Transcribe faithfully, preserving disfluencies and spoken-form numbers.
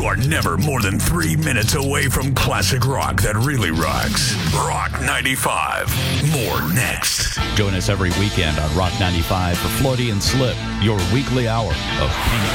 are never more than three minutes away from classic rock that really rocks. Rock ninety-five. More next. Join us every weekend on Rock ninety-five for Floaty and Slip, your weekly hour of pink